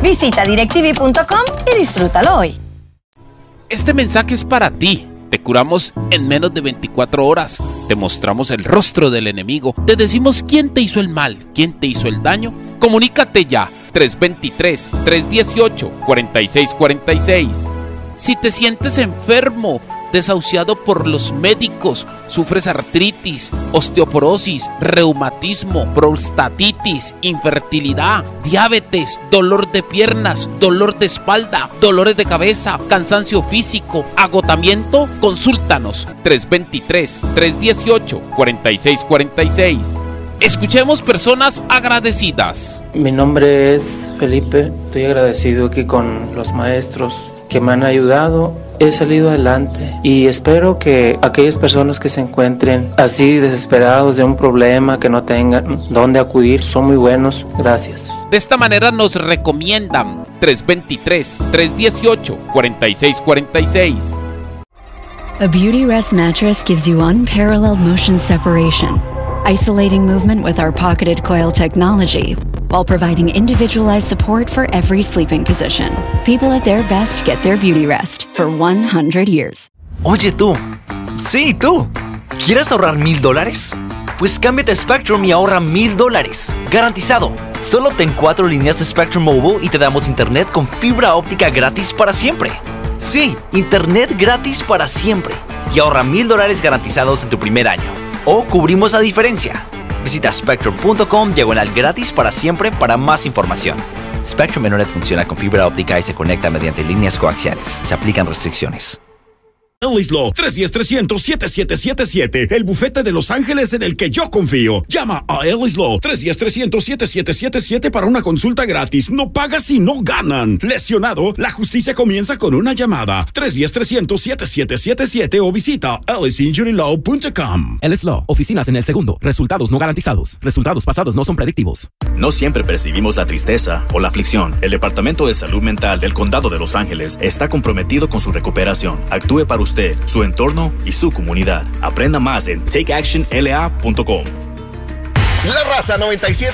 Visita directv.com y disfrútalo hoy. Este mensaje es para ti. Te curamos en menos de 24 horas. Te mostramos el rostro del enemigo. Te decimos quién te hizo el mal, quién te hizo el daño. Comunícate ya. 323-318-4646. Si te sientes enfermo, desahuciado por los médicos, sufres artritis, osteoporosis, reumatismo, prostatitis, infertilidad, diabetes, dolor de piernas, dolor de espalda, dolores de cabeza, cansancio físico, agotamiento, consúltanos. 323-318-4646. Escuchemos personas agradecidas. Mi nombre es Felipe. Estoy agradecido aquí con los maestros que me han ayudado. He salido adelante y espero que aquellas personas que se encuentren así desesperados de un problema, que no tengan dónde acudir, son muy buenos. Gracias. De esta manera nos recomiendan 323-318-4646. A Beautyrest mattress gives you unparalleled motion separation, isolating movement with our pocketed coil technology, while providing individualized support for every sleeping position. People at their best get their Beautyrest for 100 years. Oye tú, sí tú, ¿quieres ahorrar $1,000? Pues cámbiate a Spectrum y ahorra $1,000, garantizado. Solo obtén 4 líneas de Spectrum Mobile y te damos internet con fibra óptica gratis para siempre. Sí, internet gratis para siempre. Y ahorra $1,000 garantizados en tu primer año. O cubrimos la diferencia. Visita spectrum.com/gratis para siempre para más información. Spectrum Internet funciona con fibra óptica y se conecta mediante líneas coaxiales. Se aplican restricciones. Ellis Law, 310-300-7777. El bufete de Los Ángeles en el que yo confío. Llama a Ellis Law, 310-300-7777 para una consulta gratis. No pagas y no ganan. Lesionado, la justicia comienza con una llamada. 310-300-7777 o visita ellisinjurylaw.com. Ellis Law, oficinas en el segundo. Resultados no garantizados. Resultados pasados no son predictivos. No siempre percibimos la tristeza o la aflicción. El Departamento de Salud Mental del Condado de Los Ángeles está comprometido con su recuperación. Actúe para usted, su entorno y su comunidad. Aprenda más en takeactionla.com. La Raza 97.7